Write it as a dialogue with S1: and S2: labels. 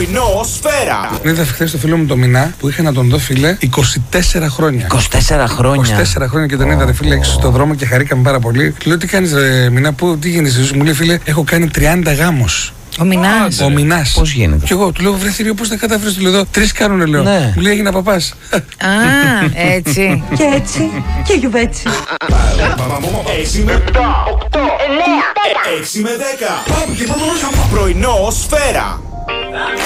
S1: Πρωινό Σφαίρα.
S2: Είδα χθες το φίλο μου το Μινά που είχε να τον δω, φίλε, 24 χρόνια.
S3: 24 χρόνια.
S2: 24 χρόνια και τον είδα, ρε φίλε, έξω στον δρόμο και χαρήκαμε πάρα πολύ. Λέω, τι κάνεις, ρε Μινά, τι γίνεσαι? Μου λέει, φίλε, έχω κάνει 30 γάμους.
S3: Ο Μινάς.
S2: Ο Μινάς.
S3: Πώς γίνεται?
S2: Και εγώ του λέω, βρε θηρίο, πώς τα κατάφερες? Του λέω, εδώ 3 κάνουνε, λέω.
S3: Ναι.
S2: Μου λέει, έγινα παπάς.
S3: Α, έτσι.
S4: Και έτσι και γιουβέτσι.
S1: 6 με 7, 8, 9, 10. 6 με 10. Πρωινό Σφαίρα.